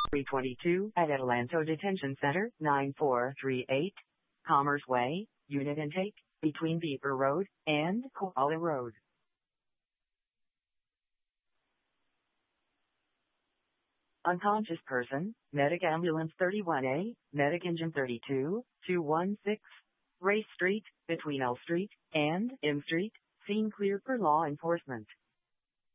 322 at Adelanto Detention Center, 9438 Commerce Way, unit intake, between Beeper Road and Koala Road. Unconscious person, Medic Ambulance 31A, Medic Engine 32, 216, Race Street, between L Street and M Street, scene clear for law enforcement.